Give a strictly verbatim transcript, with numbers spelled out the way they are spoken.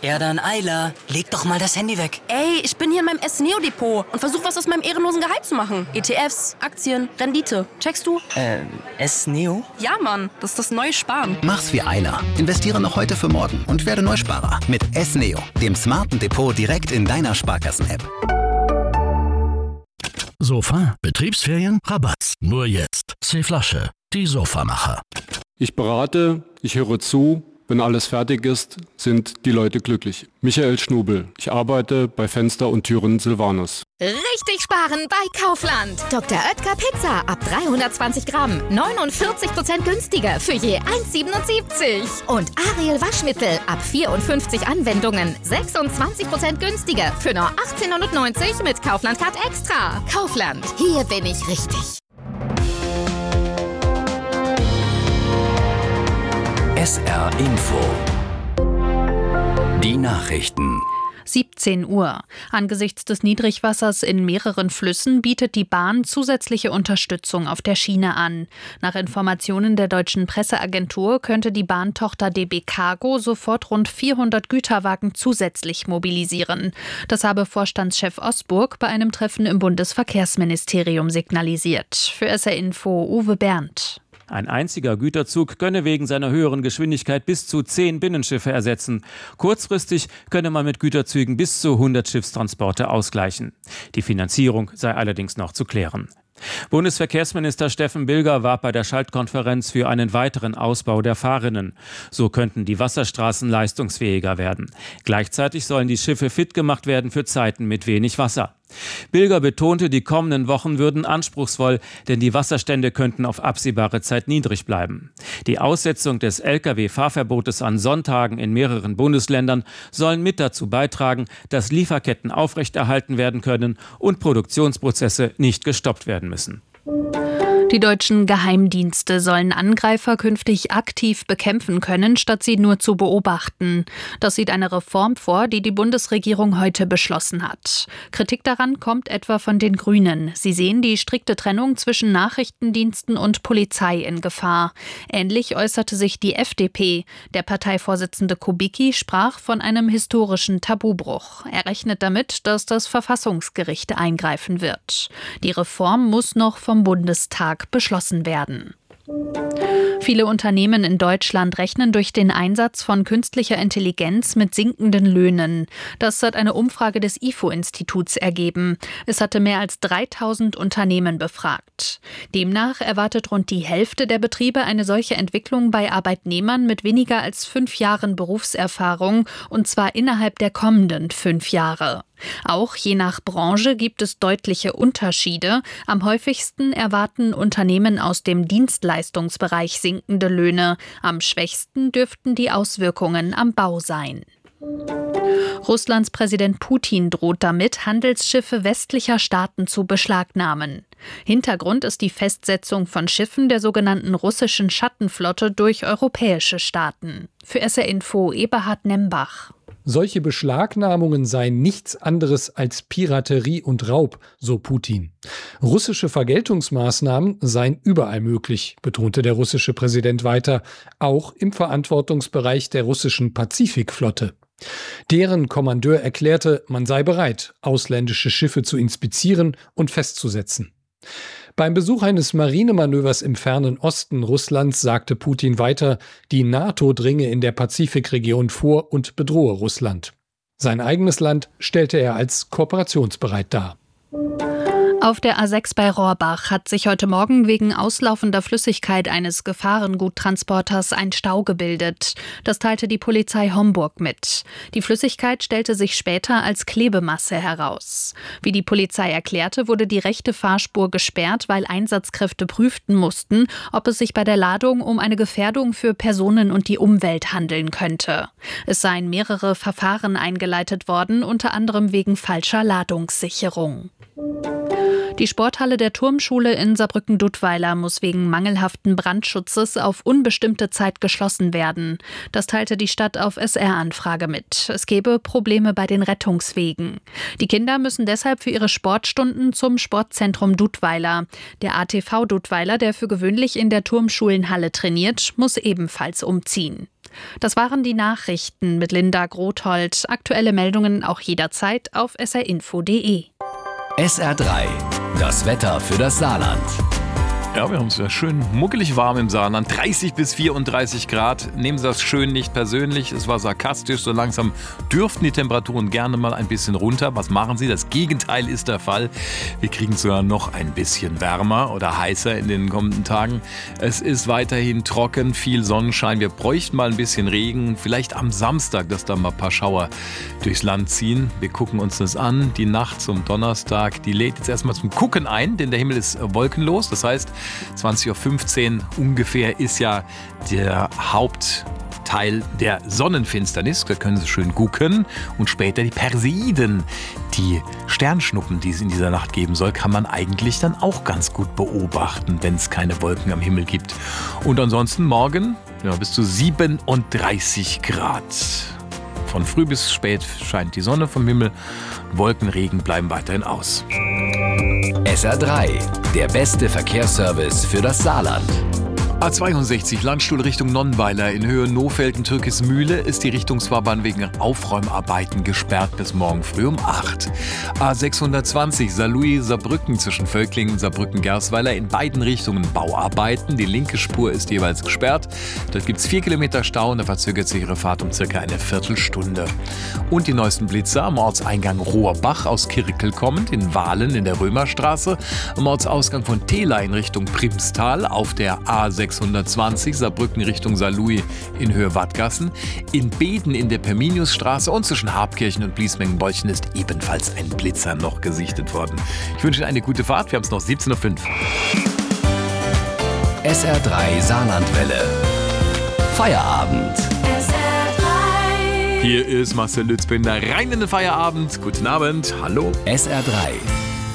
Ja dann, Ayla, leg doch mal das Handy weg. Ey, ich bin hier in meinem S-Neo-Depot und versuche was aus meinem ehrenlosen Gehalt zu machen. E T Fs, Aktien, Rendite. Checkst du? Äh, S-Neo? Ja, Mann, das ist das neue Sparen. Mach's wie Ayla. Investiere noch heute für morgen und werde Neusparer mit S-Neo, dem smarten Depot direkt in deiner Sparkassen-App. Sofa, Betriebsferien, Rabatt. Nur jetzt. C-Flasche, die Sofamacher. Ich berate, ich höre zu. Wenn alles fertig ist, sind die Leute glücklich. Michael Schnubel. Ich arbeite bei Fenster und Türen Silvanus. Richtig sparen bei Kaufland. Doktor Oetker Pizza ab dreihundertzwanzig Gramm. neunundvierzig Prozent günstiger für je eins siebenundsiebzig. Und Ariel Waschmittel ab vierundfünfzig Anwendungen. sechsundzwanzig Prozent günstiger für nur achtzehnhundertneunzig mit Kaufland Card Extra. Kaufland. Hier bin ich richtig. S R Info. Die Nachrichten. siebzehn Uhr. Angesichts des Niedrigwassers in mehreren Flüssen bietet die Bahn zusätzliche Unterstützung auf der Schiene an. Nach Informationen der deutschen Presseagentur könnte die Bahntochter D B Cargo sofort rund vierhundert Güterwagen zusätzlich mobilisieren. Das habe Vorstandschef Osburg bei einem Treffen im Bundesverkehrsministerium signalisiert. Für S R Info Uwe Berndt. Ein einziger Güterzug könne wegen seiner höheren Geschwindigkeit bis zu zehn Binnenschiffe ersetzen. Kurzfristig könne man mit Güterzügen bis zu hundert Schiffstransporte ausgleichen. Die Finanzierung sei allerdings noch zu klären. Bundesverkehrsminister Steffen Bilger warb bei der Schaltkonferenz für einen weiteren Ausbau der Fahrrinnen. So könnten die Wasserstraßen leistungsfähiger werden. Gleichzeitig sollen die Schiffe fit gemacht werden für Zeiten mit wenig Wasser. Bilger betonte, die kommenden Wochen würden anspruchsvoll, denn die Wasserstände könnten auf absehbare Zeit niedrig bleiben. Die Aussetzung des L K W-Fahrverbotes an Sonntagen in mehreren Bundesländern sollen mit dazu beitragen, dass Lieferketten aufrechterhalten werden können und Produktionsprozesse nicht gestoppt werden müssen. Die deutschen Geheimdienste sollen Angreifer künftig aktiv bekämpfen können, statt sie nur zu beobachten. Das sieht eine Reform vor, die die Bundesregierung heute beschlossen hat. Kritik daran kommt etwa von den Grünen. Sie sehen die strikte Trennung zwischen Nachrichtendiensten und Polizei in Gefahr. Ähnlich äußerte sich die F D P. Der Parteivorsitzende Kubicki sprach von einem historischen Tabubruch. Er rechnet damit, dass das Verfassungsgericht eingreifen wird. Die Reform muss noch vom Bundestag beschlossen werden. Viele Unternehmen in Deutschland rechnen durch den Einsatz von künstlicher Intelligenz mit sinkenden Löhnen. Das hat eine Umfrage des I F O-Instituts ergeben. Es hatte mehr als dreitausend Unternehmen befragt. Demnach erwartet rund die Hälfte der Betriebe eine solche Entwicklung bei Arbeitnehmern mit weniger als fünf Jahren Berufserfahrung, und zwar innerhalb der kommenden fünf Jahre. Auch je nach Branche gibt es deutliche Unterschiede. Am häufigsten erwarten Unternehmen aus dem Dienstleistungsbereich sinkende Löhne. Am schwächsten dürften die Auswirkungen am Bau sein. Russlands Präsident Putin droht damit, Handelsschiffe westlicher Staaten zu beschlagnahmen. Hintergrund ist die Festsetzung von Schiffen der sogenannten russischen Schattenflotte durch europäische Staaten. Für S R Info Eberhard Nembach. Solche Beschlagnahmungen seien nichts anderes als Piraterie und Raub, so Putin. Russische Vergeltungsmaßnahmen seien überall möglich, betonte der russische Präsident weiter, auch im Verantwortungsbereich der russischen Pazifikflotte. Deren Kommandeur erklärte, man sei bereit, ausländische Schiffe zu inspizieren und festzusetzen. Beim Besuch eines Marinemanövers im fernen Osten Russlands sagte Putin weiter, die NATO dringe in der Pazifikregion vor und bedrohe Russland. Sein eigenes Land stellte er als kooperationsbereit dar. Auf der A sechs bei Rohrbach hat sich heute Morgen wegen auslaufender Flüssigkeit eines Gefahrenguttransporters ein Stau gebildet. Das teilte die Polizei Homburg mit. Die Flüssigkeit stellte sich später als Klebemasse heraus. Wie die Polizei erklärte, wurde die rechte Fahrspur gesperrt, weil Einsatzkräfte prüften mussten, ob es sich bei der Ladung um eine Gefährdung für Personen und die Umwelt handeln könnte. Es seien mehrere Verfahren eingeleitet worden, unter anderem wegen falscher Ladungssicherung. Die Sporthalle der Turmschule in Saarbrücken-Duttweiler muss wegen mangelhaften Brandschutzes auf unbestimmte Zeit geschlossen werden. Das teilte die Stadt auf S R-Anfrage mit. Es gebe Probleme bei den Rettungswegen. Die Kinder müssen deshalb für ihre Sportstunden zum Sportzentrum Duttweiler. Der A T V Duttweiler, der für gewöhnlich in der Turmschulenhalle trainiert, muss ebenfalls umziehen. Das waren die Nachrichten mit Linda Grothold. Aktuelle Meldungen auch jederzeit auf s r info punkt d e. S R drei, das Wetter für das Saarland. Ja, wir haben es ja schön muckelig warm im Saarland. dreißig bis vierunddreißig Grad. Nehmen Sie das schön nicht persönlich. Es war sarkastisch. So langsam dürften die Temperaturen gerne mal ein bisschen runter. Was machen Sie? Das Gegenteil ist der Fall. Wir kriegen es sogar noch ein bisschen wärmer oder heißer in den kommenden Tagen. Es ist weiterhin trocken, viel Sonnenschein. Wir bräuchten mal ein bisschen Regen. Vielleicht am Samstag, dass da mal ein paar Schauer durchs Land ziehen. Wir gucken uns das an. Die Nacht zum Donnerstag, die lädt jetzt erstmal zum Gucken ein, denn der Himmel ist wolkenlos. Das heißt, zwanzig Uhr fünfzehn ungefähr ist ja der Hauptteil der Sonnenfinsternis. Da können Sie schön gucken. Und später die Perseiden, die Sternschnuppen, die es in dieser Nacht geben soll, kann man eigentlich dann auch ganz gut beobachten, wenn es keine Wolken am Himmel gibt. Und ansonsten morgen ja, bis zu siebenunddreißig Grad. Von früh bis spät scheint die Sonne vom Himmel. Wolkenregen bleiben weiterhin aus. S R drei, der beste Verkehrsservice für das Saarland. A zweiundsechzig, Landstuhl Richtung Nonnweiler in Höhe Nofelden-Türkismühle ist die Richtungsfahrbahn wegen Aufräumarbeiten gesperrt bis morgen früh um acht. A sechshundertzwanzig, Saarlouis-Saarbrücken zwischen Völklingen und Saarbrücken-Gersweiler in beiden Richtungen Bauarbeiten. Die linke Spur ist jeweils gesperrt. Dort gibt es vier Kilometer Stau und da verzögert sich Ihre Fahrt um circa eine Viertelstunde. Und die neuesten Blitzer am Ortseingang Rohrbach aus Kirkel kommend, in Wahlen in der Römerstraße, am Ortsausgang von Tela in Richtung Primstal, auf der A sechshundertzwanzig Saarbrücken Richtung Saarlouis in Höhe Wattgassen, in Beden in der Perminiusstraße und zwischen Habkirchen und Bliesmengenbolchen ist ebenfalls ein Blitzer noch gesichtet worden. Ich wünsche Ihnen eine gute Fahrt. Wir haben es noch siebzehn Uhr fünf. S R drei Saarlandwelle. Feierabend. Hier ist Marcel Lützbinder rein in den Feierabend. Guten Abend. Hallo. S R drei.